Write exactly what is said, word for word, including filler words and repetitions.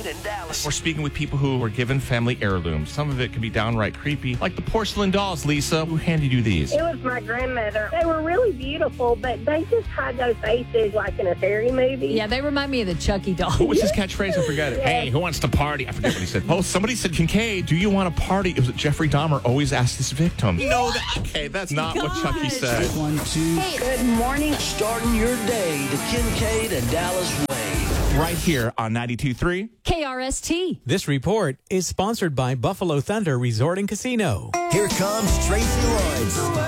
and Dallas. We're speaking with people who were given family heirlooms. Some of it can be downright creepy, like the porcelain dolls. Lisa, who handed you these? It was my grandmother. They were really beautiful, but they just had those faces like in a fairy movie. Yeah, they remind me of the Chucky doll. What was his catchphrase? I forget it. Yeah. Hey, who wants to party? I forget what he said. Oh, somebody said, Kincaid, do you want to party? It was Jeffrey Dahmer always asked his victim. No, that, okay, that's not what Chucky said. One, two. Hey, good morning. Starting your day the Kincaid and Dallas way. Right here on ninety-two point three. K R S T. This report is sponsored by Buffalo Thunder Resort and Casino. Here comes Tracy Lawrence.